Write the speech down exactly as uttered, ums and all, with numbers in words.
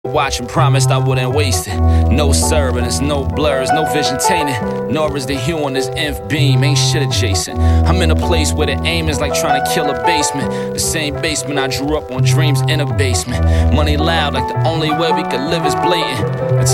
Watch and promised I wouldn't waste it. No sir, and it's no blurs, no vision tainted. Nor is the hue on this inf beam, ain't shit adjacent. I'm in a place where the aim is like trying to kill a basement. The same basement I drew up on dreams in a basement. Money loud, like the only way we could live is blatant.